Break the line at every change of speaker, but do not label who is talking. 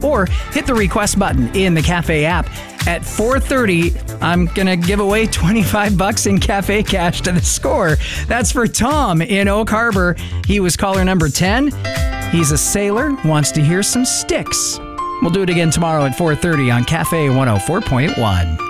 or hit the request button in the Cafe app. At 4:30, I'm going to give away $25 in Cafe Cash to the score. That's for Tom in Oak Harbor. He was caller number 10. He's a sailor, wants to hear some Styx. We'll do it again tomorrow at 4:30 on Cafe 104.1.